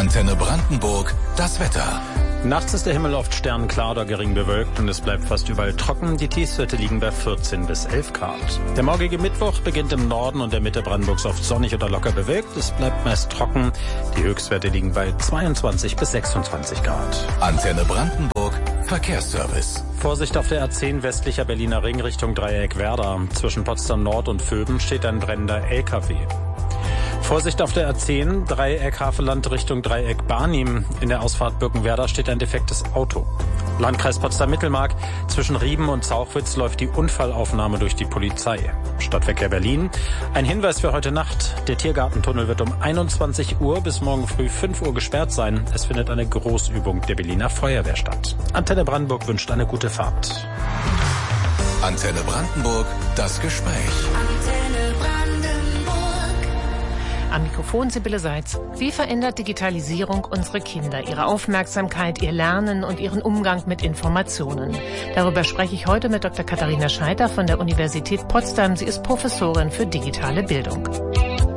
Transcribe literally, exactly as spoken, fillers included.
Antenne Brandenburg, das Wetter. Nachts ist der Himmel oft sternklar oder gering bewölkt und es bleibt fast überall trocken. Die Tiefstwerte liegen bei vierzehn bis elf Grad. Der morgige Mittwoch beginnt im Norden und der Mitte Brandenburgs oft sonnig oder locker bewölkt. Es bleibt meist trocken. Die Höchstwerte liegen bei zweiundzwanzig bis sechsundzwanzig Grad. Antenne Brandenburg, Verkehrsservice. Vorsicht auf der A zehn westlicher Berliner Ring Richtung Dreieck Werder. Zwischen Potsdam Nord und Vöben steht ein brennender L K W. Vorsicht auf der A zehn, Dreieck Havelland Richtung Dreieck Barnim. In der Ausfahrt Birkenwerder steht ein defektes Auto. Landkreis Potsdam-Mittelmark, zwischen Rieben und Zauchwitz läuft die Unfallaufnahme durch die Polizei. Stadtverkehr Berlin, ein Hinweis für heute Nacht. Der Tiergartentunnel wird um einundzwanzig Uhr bis morgen früh fünf Uhr gesperrt sein. Es findet eine Großübung der Berliner Feuerwehr statt. Antenne Brandenburg wünscht eine gute Fahrt. Antenne Brandenburg, das Gespräch. Am Mikrofon Sibylle Seitz. Wie verändert Digitalisierung unsere Kinder, ihre Aufmerksamkeit, ihr Lernen und ihren Umgang mit Informationen? Darüber spreche ich heute mit Doktor Katharina Scheiter von der Universität Potsdam. Sie ist Professorin für digitale Bildung.